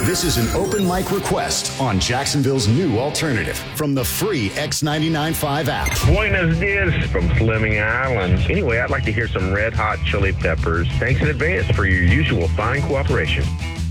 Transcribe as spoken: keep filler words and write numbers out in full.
This is an open mic request on Jacksonville's new alternative from the free X ninety-nine point five app. Buenos dias from Fleming Island. Anyway, I'd like to hear some Red Hot Chili Peppers. Thanks in advance for your usual fine cooperation.